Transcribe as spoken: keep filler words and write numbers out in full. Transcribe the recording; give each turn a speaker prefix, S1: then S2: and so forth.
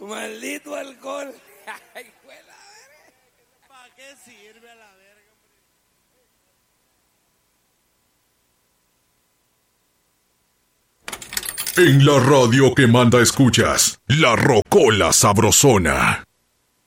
S1: Maldito alcohol. Ay, güey, la verga.
S2: ¿Para qué sirve a la verga?
S3: En la radio que manda escuchas, La Rocola Sabrosona.